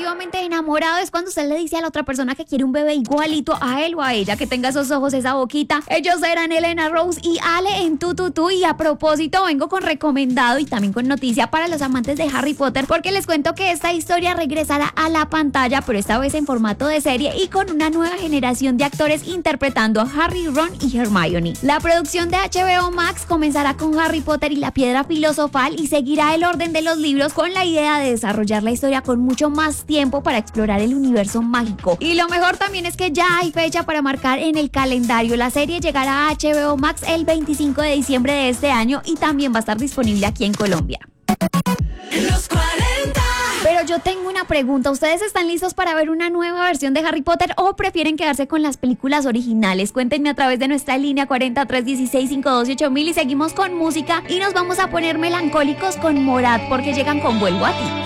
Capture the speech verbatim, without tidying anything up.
excesivamente enamorado es cuando usted le dice a la otra persona que quiere un bebé igualito a él o a ella, que tenga esos ojos, esa boquita. Ellos eran Elena Rose y Ale en Tu Tu Tu. Y a propósito, vengo con recomendado y también con noticia para los amantes de Harry Potter, porque les cuento que esta historia regresará a la pantalla, pero esta vez en formato de serie y con una nueva generación de actores interpretando a Harry, Ron y Hermione. La producción de H B O Max comenzará con Harry Potter y la Piedra Filosofal y seguirá el orden de los libros con la idea de desarrollar la historia con mucho más tiempo para explorar el universo mágico. Y lo mejor también es que ya hay fecha para marcar en el calendario. La serie llegará a H B O Max el veinticinco de diciembre de este año y también va a estar disponible aquí en Colombia. Los cuarenta. Pero yo tengo una pregunta. ¿Ustedes están listos para ver una nueva versión de Harry Potter o prefieren quedarse con las películas originales? Cuéntenme a través de nuestra línea cuarenta, trescientos dieciséis, quinientos veintiocho mil y seguimos con música y nos vamos a poner melancólicos con Morat porque llegan con Vuelvo a ti.